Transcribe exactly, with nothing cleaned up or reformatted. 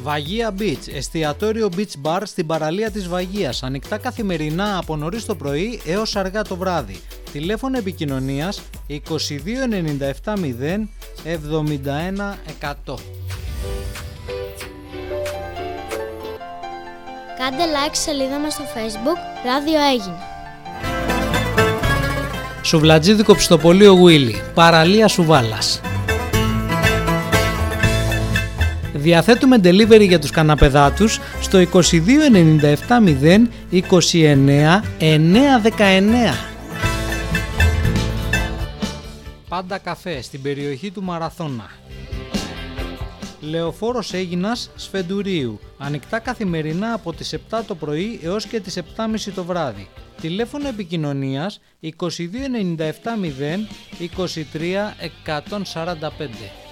Βαγία Beach, εστιατόριο Beach Bar στην παραλία της Βαγίας, ανοιχτά καθημερινά από νωρίς το πρωί έως αργά το βράδυ. Τηλέφωνο επικοινωνίας είκοσι δύο ενενήντα επτά μηδέν εβδομήντα ένα εκατό. Κάντε like στη σελίδα μας στο Facebook, Ράδιο Έγινε. Σουβλατζίδικο ψητοπολείο Willy, παραλία Σουβάλας. Διαθέτουμε delivery για τους καναπεδάτους στο είκοσι δύο ενενήντα επτά μηδέν είκοσι εννέα εννιακόσια δεκαεννέα. Πάντα καφέ στην περιοχή του Μαραθώνα. Λεωφόρος Αίγινας Σφεντουρίου, ανοιχτά καθημερινά από τις επτά το πρωί έως και τις επτά και μισή το βράδυ. Τηλέφωνο επικοινωνίας είκοσι δύο ενενήντα επτά μηδέν είκοσι τρία εκατόν σαράντα πέντε.